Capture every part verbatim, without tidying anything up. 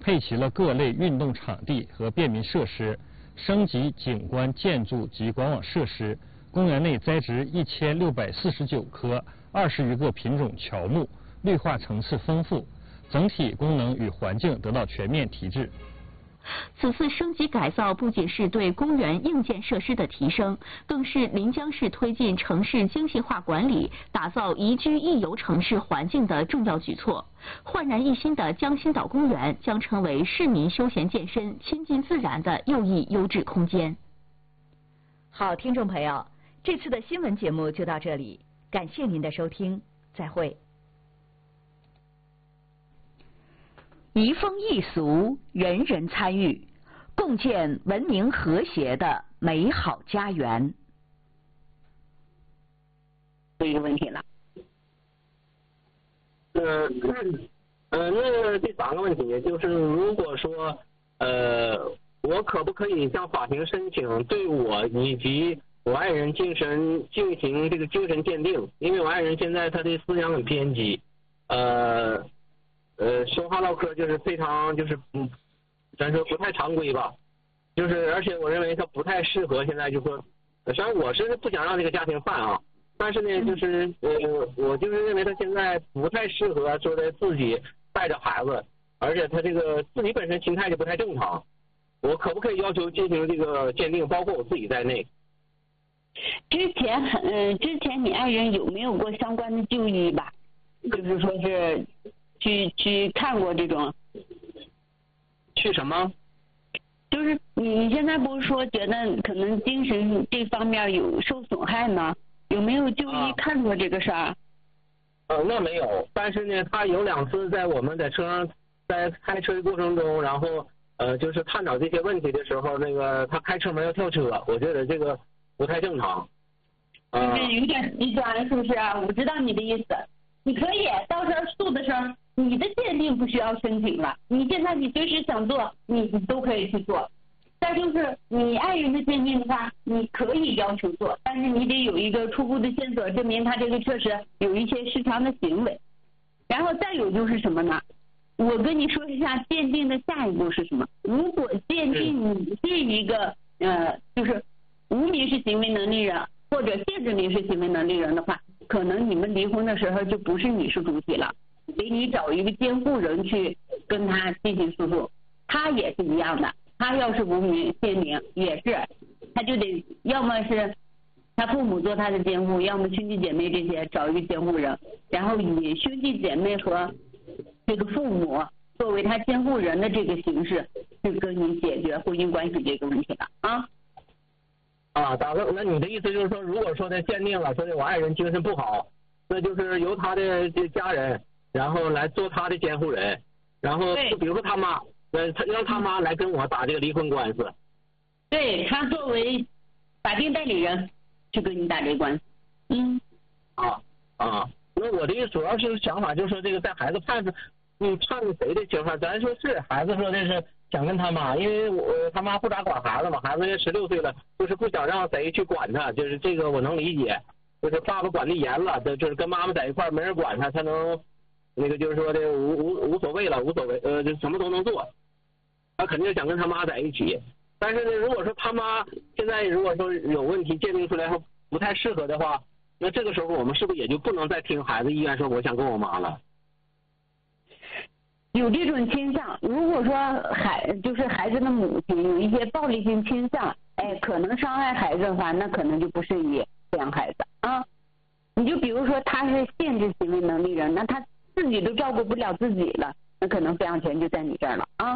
配齐了各类运动场地和便民设施，升级景观建筑及管网设施。公园内栽植一千六百四十九棵二十余个品种乔木，绿化层次丰富，整体功能与环境得到全面提质。 此次升级改造不仅是对公园硬件设施的提升，更是临江市推进城市精细化管理、打造宜居宜游城市环境的重要举措。焕然一新的江心岛公园将成为市民休闲健身、亲近自然的又一优质空间。 好，听众朋友，这次的新闻节目就到这里，感谢您的收听，再会。移风易俗，人人参与，共建文明和谐的美好家园。 这个问题了。呃呃，那第三个问题就是，如果说呃，我可不可以向法庭申请对我以及我爱人精神进行这个精神鉴定？因为我爱人现在他的思想很偏激，呃。呃，说话唠嗑就是非常就是嗯，咱说不太常规吧，就是而且我认为他不太适合现在就说，虽然我是不想让这个家庭犯啊，但是呢就是呃我就是认为他现在不太适合说的自己带着孩子，而且他这个自己本身心态就不太正常，我可不可以要求进行这个鉴定，包括我自己在内？ 之前嗯、呃，之前你爱人有没有过相关的就医吧？就是说是。去去看过这种， 去什么？ 就是你现在不是说觉得可能精神这方面有受损害吗？有没有就医看过这个事儿？ 啊、呃，那没有，但是呢，他有两次在我们在车上在开车的过程中，然后呃，就是探讨这些问题的时候，那个他开车门要跳车，我觉得这个不太正常。 啊、就是有点极端，是不是啊？我知道你的意思，你可以到时候诉的时候。你的鉴定不需要申请了，你现在你随时想做，你你都可以去做。再就是你爱人的鉴定的话，你可以要求做，但是你得有一个初步的线索，证明他这个确实有一些失常的行为。然后再有就是什么呢？我跟你说一下鉴定的下一步是什么。如果鉴定你是一个呃，就是无民事行为能力人或者限制民事行为能力人的话，可能你们离婚的时候就不是你是主体了。给你找一个监护人去跟他进行诉讼，他也是一样的，他要是无名限名也是，他就得要么是他父母做他的监护，要么兄弟姐妹这些找一个监护人，然后以兄弟姐妹和这个父母作为他监护人的这个形式去跟你解决婚姻关系这个问题了啊。 啊，大哥，那你的意思就是说，如果说他鉴定了，说的我爱人精神不好，那就是由他的这家人。然后来做他的监护人，然后比如说他妈，呃，他让他妈来跟我打这个离婚官司。 对，他作为法定代理人去跟你打这个官司。嗯。 啊啊，那我的主要是想法就是说，这个在孩子判是，嗯，判谁的情况？咱说是孩子说的是想跟他妈，因为我他妈不咋管孩子嘛，孩子也十六岁了，就是不想让谁去管他，就是这个我能理解，就是爸爸管的严了，就是跟妈妈在一块没人管他，他能。那个就是说的无无无所谓了，无所谓，呃，就什么都能做。他肯定想跟他妈在一起，但是呢，如果说他妈现在如果说有问题鉴定出来后不太适合的话，那这个时候我们是不是也就不能再听孩子意愿说我想跟我妈了？ 有这种倾向，如果说孩就是孩子的母亲有一些暴力性倾向，哎，可能伤害孩子的话，那可能就不适宜抚养孩子啊。你就比如说他是限制行为能力人，那他自己都照顾不了自己了，那可能抚养权就在你这儿了啊。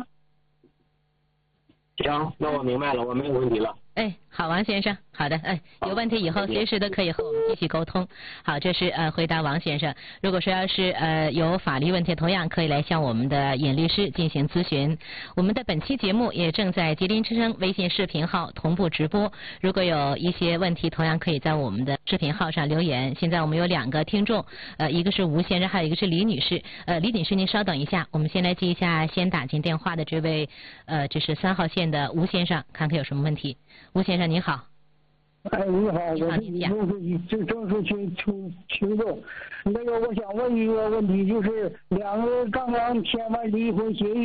行，那我明白了，我没有问题了。 哎，好，王先生，好的，哎，有问题以后随时都可以和我们继续沟通。好，这是呃回答王先生。如果说要是呃有法律问题，同样可以来向我们的尹律师进行咨询。我们的本期节目也正在吉林之声微信视频号同步直播。如果有一些问题，同样可以在我们的视频号上留言。现在我们有两个听众，呃，一个是吴先生，还有一个是李女士。呃，李女士您稍等一下，我们先来接一下先打进电话的这位呃，这是三号线的吴先生，看看有什么问题。吴先生您好。 哎，你好，我是郑树这郑树群群群众。那个，我想问一个问题，就是两个刚刚签完离婚协议，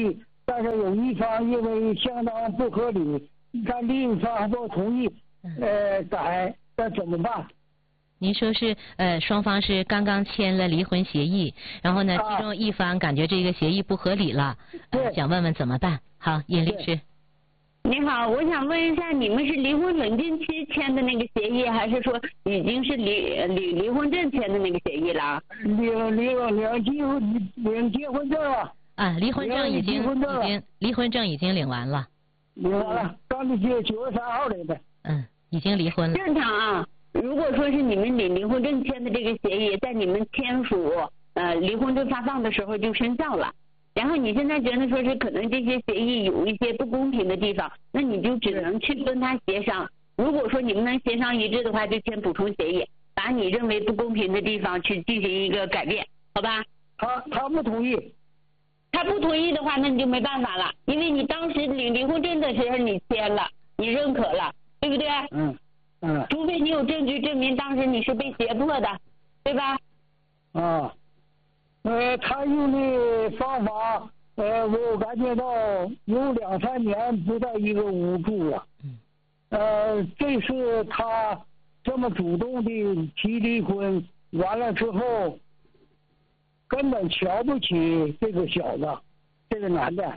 但是有一方因为相当不合理，但另一方不同意，呃，改，那怎么办？ 您说是呃双方是刚刚签了离婚协议，然后呢， 啊、 其中一方感觉这个协议不合理了，呃、想问问怎么办？好，尹律师。 你好，我想问一下，你们是离婚冷静期签的那个协议，还是说已经是离离离婚证签的那个协议了？ 领领领结婚领结婚证啊！ 啊，离婚证已经已经离婚证已经领完了。 领完了，刚才九九月三号领的。 嗯，已经离婚了。 正常啊。如果说是你们领离婚证签的这个协议，在你们签署呃离婚证发放的时候就生效了。然后你现在觉得说是可能这些协议有一些不公平的地方，那你就只能去跟他协商。如果说你们能协商一致的话，就签补充协议，把你认为不公平的地方去进行一个改变，好吧？ 他他不同意， 他不同意的话，那你就没办法了，因为你当时领离婚证的时候你签了，你认可了，对不对？ 嗯嗯。 除非你有证据证明当时你是被胁迫的，对吧？ 啊。呃，他用的方法，呃，我感觉到有两三年不在一个屋住了。 嗯。 呃，这次他这么主动的提离婚，完了之后，根本瞧不起这个小子，这个男的。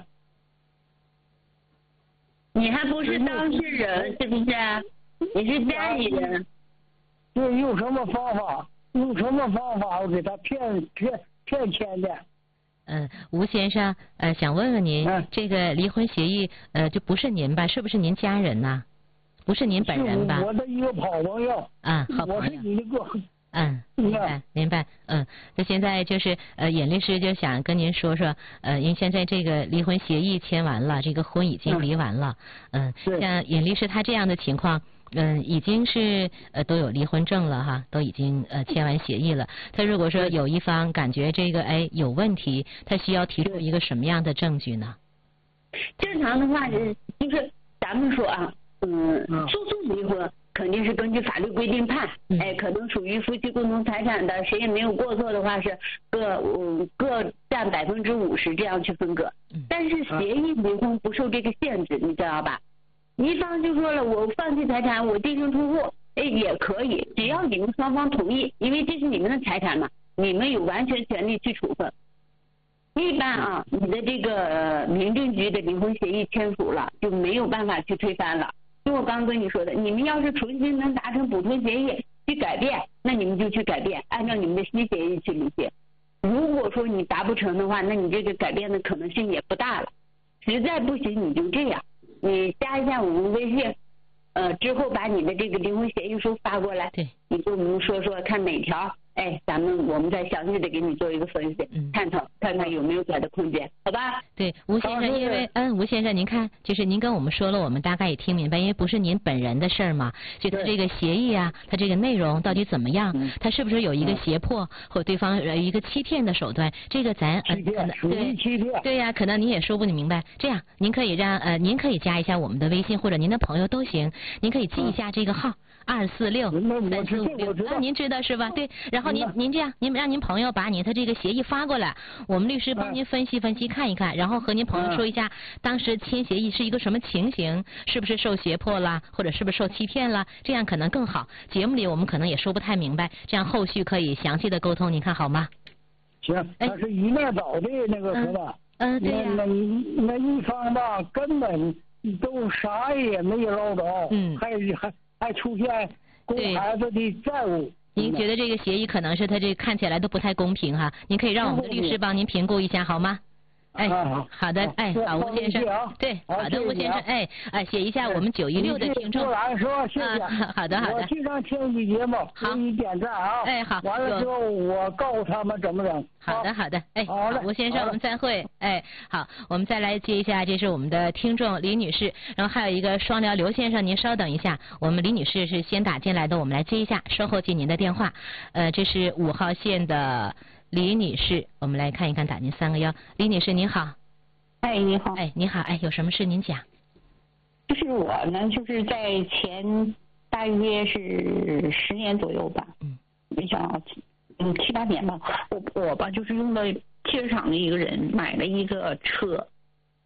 你还不是当事人，是不是？你是家里人。 对，用什么方法？用什么方法我给他骗骗？骗钱的。 嗯，吴先生，呃，想问问您， 嗯、 这个离婚协议，呃，就不是您吧？是不是您家人呐？不是您本人吧？ 我的一个好朋友。 啊，好朋友。 我是你的个。 嗯，明白，明白。嗯，那现在就是呃，尹律师就想跟您说说，呃，因为现在这个离婚协议签完了，这个婚已经离完了。嗯，嗯像尹律师他这样的情况。嗯，已经是呃都有离婚证了哈，都已经呃签完协议了。他如果说有一方感觉这个哎有问题，他需要提出一个什么样的证据呢？ 正常的话是就是咱们说啊，嗯，诉讼离婚肯定是根据法律规定判， 嗯、 哎，可能属于夫妻共同财产的，谁也没有过错的话是各嗯各占百分之五十这样去分割。但是协议离婚不受这个限制，你知道吧？一方就说了，我放弃财产，我净身出户，哎，也可以，只要你们双方同意，因为这是你们的财产嘛，你们有完全权利去处分。一般啊，你的这个呃民政局的离婚协议签署了，就没有办法去推翻了。就我刚跟你说的，你们要是重新能达成补充协议去改变，那你们就去改变，按照你们的新协议去履行。如果说你达不成的话，那你这个改变的可能性也不大了。实在不行，你就这样。你加一下我们微信，呃，之后把你的这个离婚协议书发过来， 对， 你跟我们说说看哪条，哎，咱们我们再详细的给你做一个分析， 嗯， 探讨看看有没有改的空间，好吧？ 对，吴先生，因为嗯，吴先生，您看，就是您跟我们说了，我们大概也听明白，因为不是您本人的事儿嘛，就他这个协议啊，他这个内容到底怎么样， 嗯、 他是不是有一个胁迫或对方有一个欺骗的手段，这个咱呃可能对欺骗， 对呀、啊，可能您也说不明白。这样，您可以让呃，您可以加一下我们的微信或者您的朋友都行，您可以记一下这个号。嗯二四六三四五六啊，您知道是吧？对，然后您您这样，您让您朋友把您的这个协议发过来，我们律师帮您分析分析看一看，然后和您朋友说一下，当时签协议是一个什么情形，是不是受胁迫啦，或者是不是受欺骗啦？这样可能更好。节目里我们可能也说不太明白，这样后续可以详细的沟通，您看好吗？ 行，他是一面倒的那个什么， 嗯，对呀， 那那一方吧，根本都啥也没捞着， 嗯， 还还。还出现供孩子的债务。 您觉得这个协议可能是他这看起来都不太公平哈？您可以让我们的律师帮您评估一下好吗？哎，好的，哎，好，吴先生，对，好的，吴先生，哎，哎，写一下我们九一六的听众。 来说，谢谢。 好的，好的。 我经常听你节目，给你点赞啊。 哎，好。 完了之后，我告诉他们怎么整。 好的，好的，哎， 好嘞， 吴先生，我们再会。哎，好，我们再来接一下，这是我们的听众李女士，然后还有一个双聊刘先生，您稍等一下，我们李女士是先打进来的，我们来接一下，稍后接您的电话。呃，这是五号线的李女士，我们来看一看，打您三个幺，李女士您好。 哎，你好。 哎，你好，哎，有什么事您讲？ 就是我呢，就是在前大约是十年左右吧， 嗯， 没想嗯七八年吧，我我吧就是用了汽车厂的一个人买了一个车，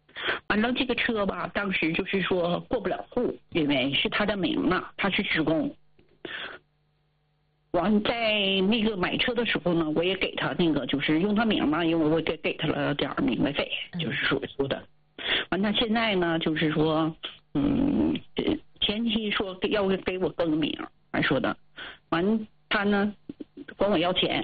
完了这个车吧，当时就是说过不了户，因为是他的名嘛，他是职工。完在那个买车的时候呢，我也给他那个就是用他名嘛，因为我给给他了点明白费，就是说说的。完他现在呢，就是说，嗯，前期说要给我更名，完说的，完他呢管我要钱。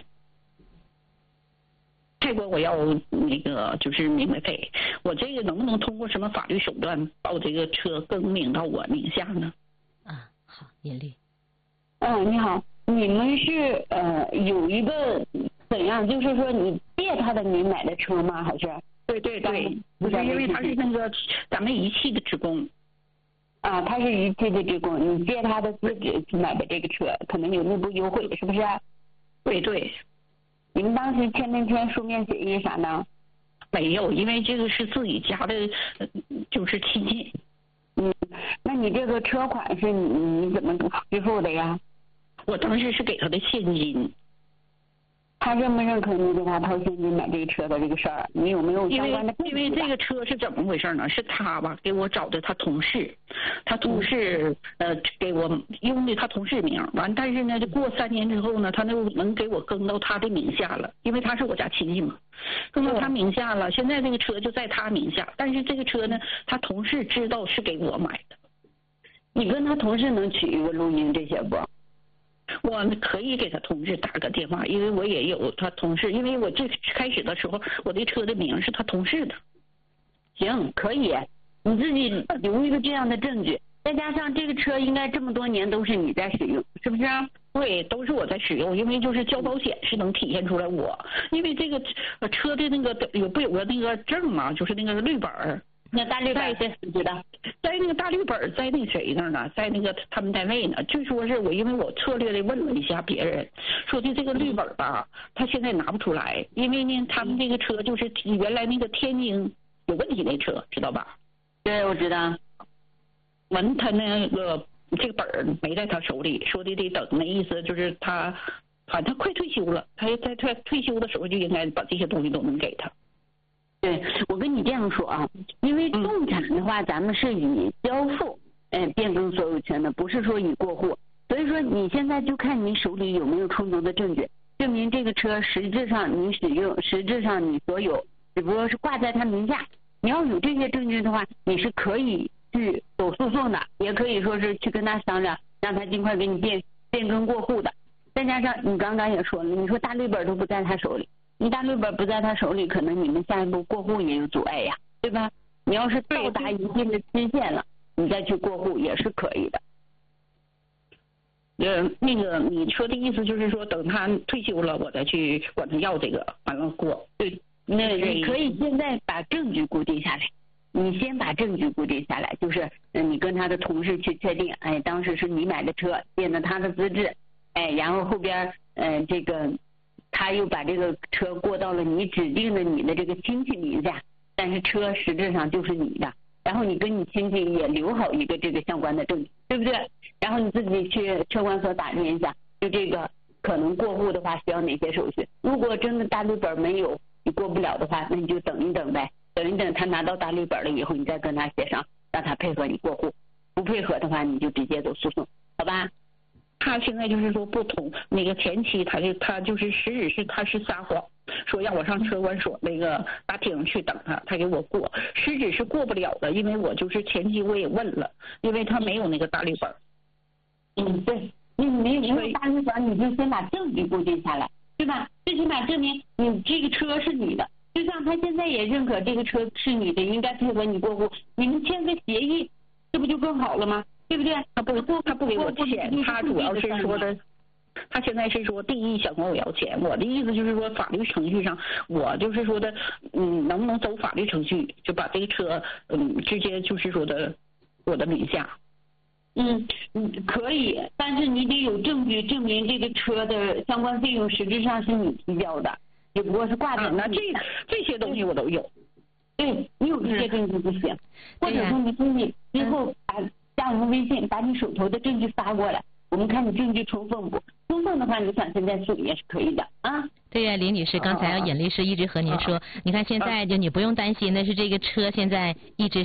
还管我要那个就是明白费，我这个能不能通过什么法律手段把我这个车更名到我名下呢？ 啊，好，严丽。 嗯，你好，你们是呃有一个怎样？就是说你借他的名买的车吗？还是？ 对对对，不是因为他是那个咱们仪器的职工。 啊，他是仪器的职工，你借他的资质去买的这个车，可能有内部优惠，是不是？ 对对。 你们当时签没签书面协议啥的？ 没有，因为这个是自己家的，就是亲戚。 嗯，那你这个车款是你你怎么支付的呀？ 我当时是给他的现金。 他认不认可你给他掏现金买这个车的这个事儿？你有没有相关的？ 因为因为这个车是怎么回事呢？是他吧给我找的他同事，他同事、嗯、呃给我用的他同事名，完但是呢，就过三年之后呢，他就能给我更到他的名下了，因为他是我家亲戚嘛，更到他名下了。现在这个车就在他名下，但是这个车呢，他同事知道是给我买的。 你跟他同事能取一个录音这些不？ 我可以给他同事打个电话，因为我也有他同事，因为我最开始的时候，我的车的名是他同事的。 行，可以，你自己留一个这样的证据，再加上这个车应该这么多年都是你在使用，是不是啊？ 对，都是我在使用，因为就是交保险是能体现出来我，因为这个车的那个有不有个那个证嘛，就是那个绿本儿。 那大绿本在知道， 在那个大绿本在那谁那儿呢，在那个他们单位呢。据说是我，因为我策略的问了一下别人，说的这个绿本吧，他现在拿不出来，因为呢，他们这个车就是原来那个天津有问题那车，知道吧？ 对，我知道。 完，他那个这个本儿没在他手里，说的得等，那意思就是他，反正他快退休了，他在退退休的时候就应该把这些东西都能给他。 对，我跟你这样说啊，因为动产的话，咱们是以交付，呃，变更所有权的，不是说以过户。所以说你现在就看你手里有没有充足的证据，证明这个车实质上你使用，实质上你所有，只不过是挂在他名下。你要有这些证据的话，你是可以去走诉讼的，也可以说是去跟他商量，让他尽快给你变变更过户的。再加上你刚刚也说了，你说大绿本都不在他手里。你大绿本不在他手里，可能你们下一步过户也有阻碍呀，对吧？你要是到达一定的期限了，你再去过户也是可以的。 呃，那个你说的意思就是说，等他退休了，我再去管他要这个，完了过。 对，那你可以现在把证据固定下来，你先把证据固定下来，就是你跟他的同事去确定，哎，当时是你买的车，变了他的资质，哎，然后后边呃这个。他又把这个车过到了你指定的你的这个亲戚名下，但是车实质上就是你的，然后你跟你亲戚也留好一个这个相关的证据，对不对？然后你自己去车管所打听一下，就这个可能过户的话需要哪些手续。如果真的大绿本没有，你过不了的话，那你就等一等呗，等一等他拿到大绿本了以后，你再跟他协商，让他配合你过户。不配合的话，你就直接走诉讼，好吧？ 他现在就是说不同，那个前期他就他就是实质是他是撒谎，说让我上车管所那个大厅去等他，他给我过，实质是过不了的，因为我就是前期我也问了，因为他没有那个大绿本。 嗯，对，你没没有大绿本，你就先把证据固定下来，对吧？最起码证明你这个车是你的，就像他现在也认可这个车是你的，应该配合你过户，你们签个协议，这不就更好了吗？对不对？ 他不他不给我钱，他主要是说的，他现在是说第一想管我要钱，我的意思就是说法律程序上，我就是说的，嗯，能不能走法律程序，就把这个车嗯直接就是说的我的名下。 嗯嗯，可以，但是你得有证据证明这个车的相关费用实质上是你提交的，只不过是挂在、 啊、那这这些东西我都有。 对，你有这些证据就行，或者说你自己最后把加我们微信，把你手头的证据发过来， 我们看你证据充分不？充分的话，你想现在诉也是可以的啊。 对呀、啊，李女士，刚才尹律师一直和您说，你看现在就你不用担心的是这个车现在一直